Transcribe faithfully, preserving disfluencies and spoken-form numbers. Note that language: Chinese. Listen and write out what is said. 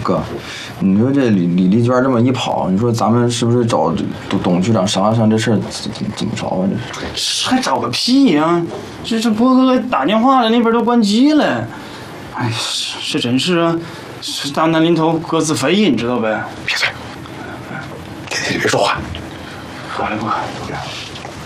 哥，你说这李李丽娟这么一跑，你说咱们是不是找董董局长商量商量这事儿怎怎怎么着啊？ 这还找个屁呀、啊！这这波哥打电话了，那边都关机了。哎，这真是啊，是大难临头各自飞，你知道呗？ 别嘴，别别别说话。 好嘞，哥。